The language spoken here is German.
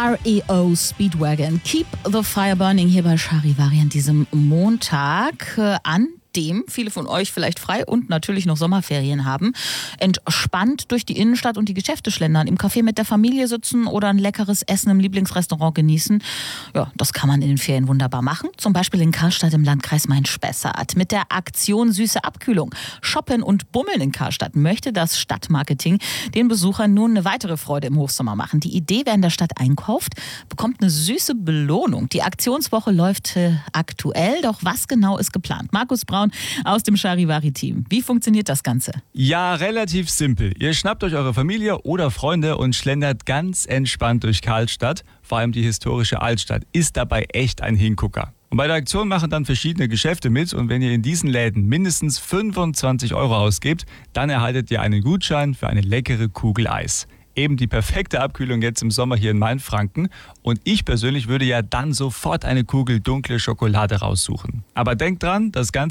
REO Speedwagon. Keep the Fire Burning hier bei Charivari an diesem Montag an dem viele von euch vielleicht frei und natürlich noch Sommerferien haben, entspannt durch die Innenstadt und die Geschäfte schlendern, im Café mit der Familie sitzen oder ein leckeres Essen im Lieblingsrestaurant genießen. Ja, das kann man in den Ferien wunderbar machen. Zum Beispiel in Karlstadt im Landkreis Main-Spessart. Mit der Aktion Süße Abkühlung. Shoppen und Bummeln in Karlstadt möchte das Stadtmarketing den Besuchern nun eine weitere Freude im Hochsommer machen. Die Idee, wer in der Stadt einkauft, bekommt eine süße Belohnung. Die Aktionswoche läuft aktuell, doch was genau ist geplant? Markus Braun aus dem Charivari-Team. Wie funktioniert das Ganze? Ja, relativ simpel. Ihr schnappt euch eure Familie oder Freunde und schlendert ganz entspannt durch Karlstadt. Vor allem die historische Altstadt ist dabei echt ein Hingucker. Und bei der Aktion machen dann verschiedene Geschäfte mit und wenn ihr in diesen Läden mindestens 25 € ausgebt, dann erhaltet ihr einen Gutschein für eine leckere Kugel Eis. Eben die perfekte Abkühlung jetzt im Sommer hier in Mainfranken. Und ich persönlich würde ja dann sofort eine Kugel dunkle Schokolade raussuchen. Aber denkt dran, das Ganze